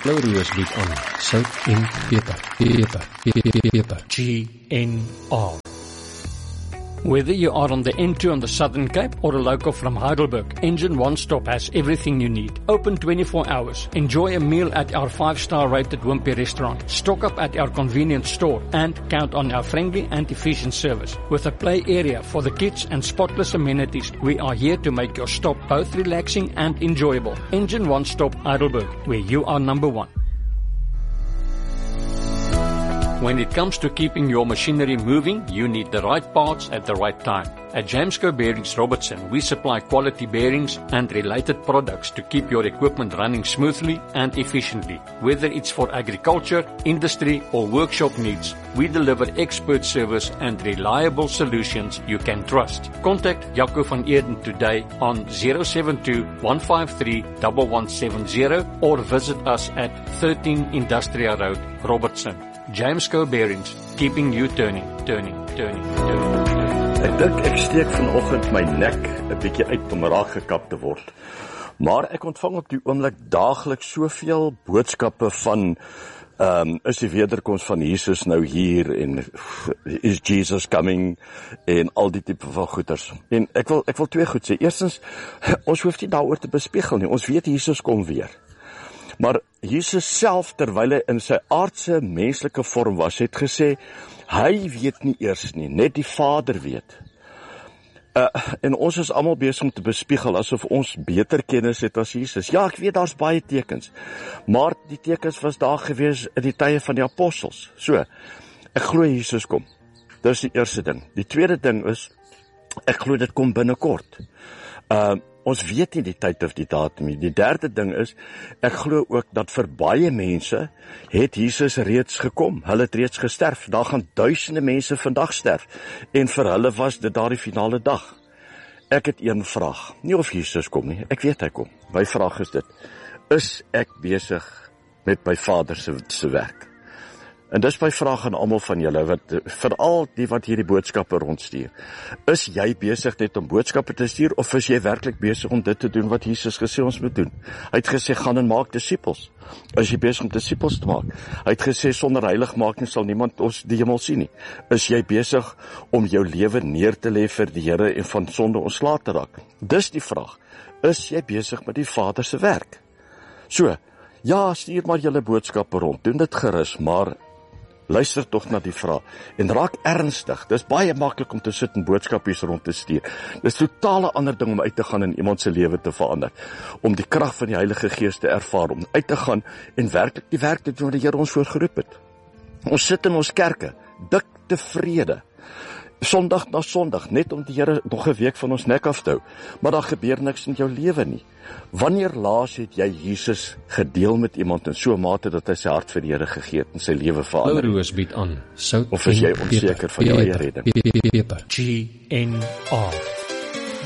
Blauroos bied aan sout en peper. GNR. Whether you are on the N2 on the Southern Cape or a local from Heidelberg, Engine One Stop has everything you need. Open 24 hours. Enjoy a meal at our 5-star rated Wimpy restaurant. Stock up at our convenience store and count on our friendly and efficient service. With a play area for the kids and spotless amenities, we are here to make your stop both relaxing and enjoyable. Engine One Stop Heidelberg, where you are number one. When it comes to keeping your machinery moving, you need the right parts at the right time. At Jamsco Bearings Robertson, we supply quality bearings and related products to keep your equipment running smoothly and efficiently. Whether it's for agriculture, industry or workshop needs, we deliver expert service and reliable solutions you can trust. Contact Jaco van Eerden today on 072-153-1170 or visit us at 13 Industrial Road, Robertson. Jamsco Bearings, keeping you turning. Ek dink ek steek vanoggend my nek 'n bietjie uit om raak gekap te word. Maar ek ontvang op die oomblik daagliks soveel boodskappe van is die wederkoms van Jesus nou hier en is Jesus coming en al die tipe van goeters. En ek wil twee goed sê. Eerstens, ons hoef nie daaroor te bespiegel nie. Ons weet Jesus kom weer. Maar Jesus self, terwyl hy in sy aardse menslike vorm was, het gesê, hy weet nie eers nie, net die Vader weet. En ons is almal besig om te bespiegel, asof ons beter kennis het as Jesus. Ja, ek weet, daar's baie tekens, maar die tekens was daar gewees in die tye van die apostels. So, ek glo Jesus kom. Dis die eerste ding. Die tweede ding is, ek glo dit kom binnekort. Ons weet nie die tyd of die datum nie. Die derde ding is, ek glo ook dat vir baie mense het Jesus reeds gekom. Hulle het reeds gesterf. Daar gaan duisende mense vandag sterf. En vir hulle was dit daar die finale dag. Ek het een vraag. Nie of Jesus kom nie. Ek weet hy kom. My vraag is dit. Is ek besig met my Vader se werk? En dis my vraag aan almal van julle, veral die wat hierdie boodskappe rondstuur. Is jy besig net om boodskappe te stuur, of is jy werklik besig om dit te doen wat Jesus gesê ons moet doen? Hy het gesê, gaan en maak disippels. Is jy besig om disippels te maak? Hy het gesê, sonder heiligmaking sal niemand ons die hemel sien nie. Is jy besig om jou lewe neer te lê vir die Here en van sonde ontslae te raak? Dis die vraag. Is jy besig met die Vader se werk? So, ja, stuur maar julle boodskappe rond. Doen dit gerus, maar luister tog na die vraag en raak ernstig. Dis baie maklik om te sit en boodskapies rond te stuur. Dis totale ander ding om uit te gaan en iemand se lewe te verander. Om die krag van die Heilige Gees te ervaar, om uit te gaan en werklik die werk te doen wat die Here ons voorgeroep het. Ons sit in ons kerke, dik tevrede. Sondag na Sondag, net om die Here nog 'n week van ons nek af te hou. Maar daar gebeur niks in jou lewe nie. Wanneer laas het jy Jesus gedeel met iemand in so 'n mate dat hy sy hart vir die Here gegee het en sy lewe verander? Blauroos bied aan sout of is jy onseker van jou eie redding? GNR.